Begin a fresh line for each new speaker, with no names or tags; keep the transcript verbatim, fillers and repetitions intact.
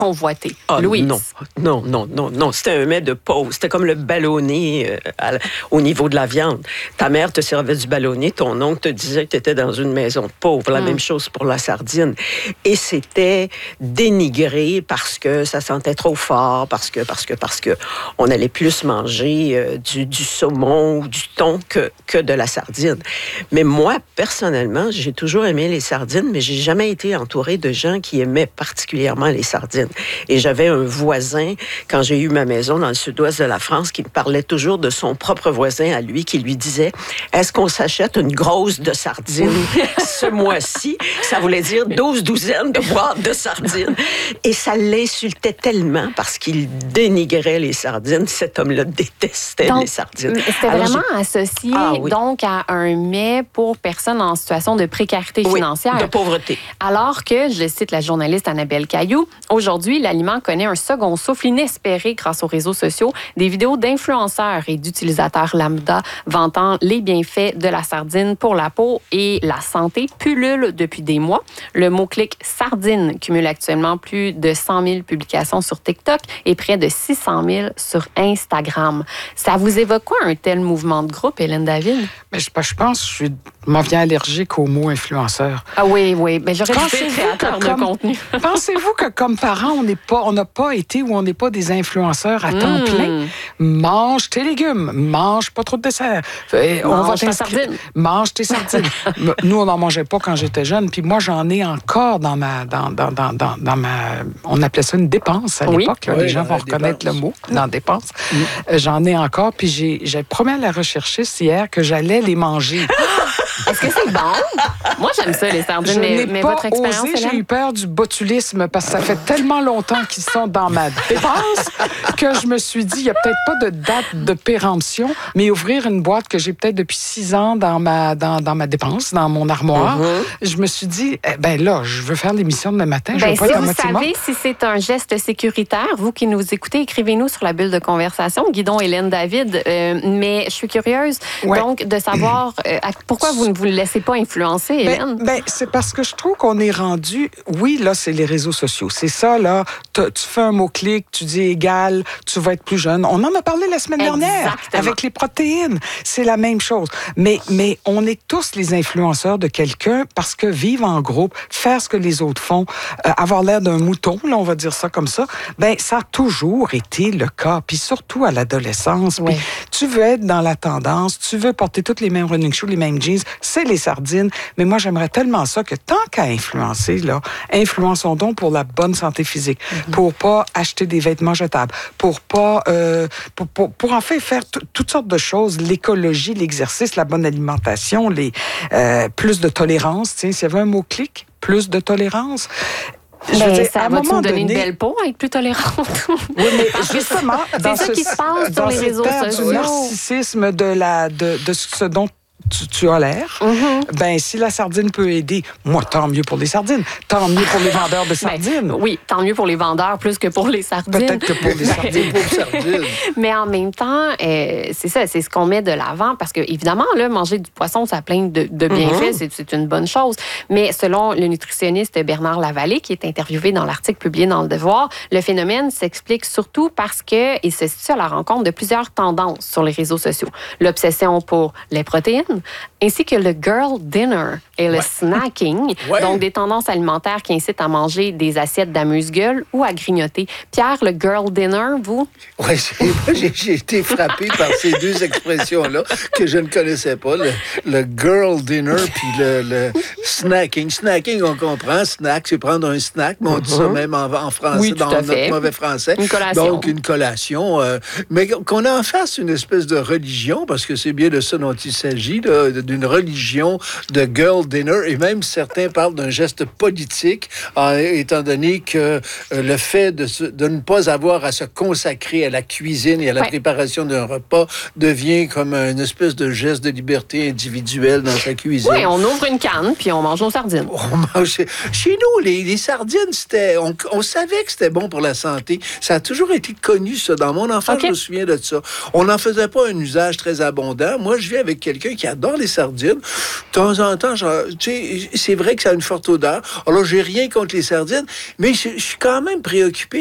convoité.
Ah,
Louise.
Non, non, non, non, non. C'était un mets de pauvre. C'était comme le ballonné euh, à, au niveau de la viande. Ta mère te servait du ballonné, ton oncle te disait que tu étais dans une maison de pauvre. La mm. même chose pour la sardine. Et c'était dénigré parce que ça sentait trop fort, parce que, parce que, parce que on allait plus manger euh, du, du saumon ou du thon que, que de la sardine. Mais moi, personnellement, j'ai toujours aimé les sardines, mais j'ai jamais été entourée de gens qui aimaient particulièrement les sardines. Et j'avais un voisin, quand j'ai eu ma maison dans le sud-ouest de la France, qui me parlait toujours de son propre voisin à lui, qui lui disait « Est-ce qu'on s'achète une grosse de sardines ce mois-ci? » Ça voulait dire douze douzaines de boîtes de sardines. Et ça l'insultait tellement parce qu'il dénigrait les sardines. Cet homme-là détestait donc, les sardines.
C'était Alors, vraiment j'ai... associé ah, oui. donc à un mets pour personnes en situation de précarité
oui,
financière.
de pauvreté.
Alors que, je cite la journaliste Annabelle Caillou, aujourd'hui, l'aliment connaît un second souffle inespéré grâce aux réseaux sociaux. Des vidéos d'influenceurs et d'utilisateurs lambda vantant les bienfaits de la sardine pour la peau et la santé pullulent depuis des mois. Le mot-clic « sardine » cumule actuellement plus de cent mille publications sur TikTok et près de six cent mille sur Instagram. Ça vous évoque quoi un tel mouvement de groupe, Hélène David?
Mais je, je pense que je suis m'en viens allergique au mot influenceur.
Ah oui, oui. Mais j'aurais dit créateur de comme, contenu.
Pensez-vous que comme parents, on n'est pas, on n'a pas été ou on n'est pas des influenceurs à temps
mmh.
plein? Mange tes légumes, mange pas trop de dessert.
Et on mange ta sardine.
Mange tes sardines. Nous, on n'en mangeait pas quand j'étais jeune, puis moi, j'en ai encore dans ma, dans, dans, dans, dans, dans ma, on appelait ça une dépense à
oui.
l'époque. Là,
oui,
les gens vont reconnaître
dépense.
le mot dans dépense.
Mmh.
J'en ai encore, puis j'ai, j'ai promis à la recherchiste hier que j'allais les manger.
Est-ce que c'est bon? Moi, j'aime ça, les sardines,
je
mais,
n'ai
mais
pas
votre expérience,
osé, j'ai eu peur du botulisme parce que ça fait tellement longtemps qu'ils sont dans ma dépense que je me suis dit, il n'y a peut-être pas de date de péremption, mais ouvrir une boîte que j'ai peut-être depuis six ans dans ma, dans, dans ma dépense, dans mon armoire, mm-hmm. je me suis dit, eh ben là, je veux faire l'émission demain matin.
Ben,
je veux
si
pas
vous savez
mort.
si c'est un geste sécuritaire, vous qui nous écoutez, écrivez-nous sur la bulle de conversation, Guidon, Hélène, David. Euh, mais je suis curieuse, ouais. donc, de savoir euh, pourquoi vous ne vous laissez pas influencer, Hélène?
Ben, ben, c'est parce que je trouve qu'on est rendu... Oui, là, c'est les réseaux sociaux. C'est ça, là. Tu fais un mot-clic, tu dis égal, tu vas être plus jeune. On en a parlé la semaine dernière
Exactement.
avec les protéines. C'est la même chose. Mais, mais on est tous les influenceurs de quelqu'un parce que vivre en groupe, faire ce que les autres font, euh, avoir l'air d'un mouton, là, on va dire ça comme ça, ben ça a toujours été le cas. Puis surtout à l'adolescence.
Oui.
Puis tu veux être dans la tendance, tu veux porter toutes les mêmes running shoes, les mêmes jeans, c'est les sardines. Mais moi, j'aimerais tellement ça que tant qu'à influencer, là, influençons donc pour la bonne santé physique, mm-hmm. pour pas acheter des vêtements jetables, pour pas, euh, pour, pour, pour en fait faire t- toutes sortes de choses, l'écologie, l'exercice, la bonne alimentation, les euh, plus de tolérance. Tiens, s'il y avait un mot-clic, plus de tolérance.
Je veux dire, ça va-tu nous donner
donné...
une belle peau, être plus tolérante?
Oui, mais justement, dans
c'est ça
ce,
qui se passe sur les réseaux sociaux.
Du narcissisme de, la, de, de ce dont Tu, tu as l'air, mm-hmm. ben si la sardine peut aider, moi, tant mieux pour les sardines. Tant mieux pour les vendeurs de sardines.
Ben, oui, tant mieux pour les vendeurs plus que pour les sardines.
Peut-être que pour les sardines.
Pour sardines.
Mais en même temps, euh, c'est ça, c'est ce qu'on met de l'avant parce que, évidemment, là, manger du poisson, ça a plein de, de bienfaits, mm-hmm. c'est, c'est une bonne chose. Mais selon le nutritionniste Bernard Lavallée, qui est interviewé dans l'article publié dans Le Devoir, le phénomène s'explique surtout parce qu'il se situe à la rencontre de plusieurs tendances sur les réseaux sociaux. L'obsession pour les protéines, ainsi que le girl dinner et le ouais. snacking, ouais. donc des tendances alimentaires qui incitent à manger des assiettes d'amuse-gueule ou à grignoter. Pierre, le girl dinner, vous?
Oui, j'ai, j'ai été frappé par ces deux expressions-là que je ne connaissais pas, le, le girl dinner puis le, le snacking. Snacking, on comprend, snack, c'est prendre un snack, mais on dit ça même en, en français,
oui,
dans notre fait. mauvais français.
Une collation.
Donc, une collation. Euh, mais qu'on a en face une espèce de religion, parce que c'est bien de ça dont il s'agit, là, d'une religion de girl dinner, et même certains parlent d'un geste politique, en, étant donné que euh, le fait de, se, de ne pas avoir à se consacrer à la cuisine et à la ouais. préparation d'un repas devient comme une espèce de geste de liberté individuelle dans sa cuisine.
Oui, on ouvre une canne, puis on mange nos sardines.
On mange... Chez nous, les, les sardines, c'était... On, on savait que c'était bon pour la santé. Ça a toujours été connu, ça. Dans mon enfance, okay. je me souviens de ça. On n'en faisait pas un usage très abondant. Moi, je vis avec quelqu'un qui adore les sardines. De temps en temps, euh, tu sais, c'est vrai que ça a une forte odeur. Alors, j'ai rien contre les sardines, mais je, je suis quand même préoccupé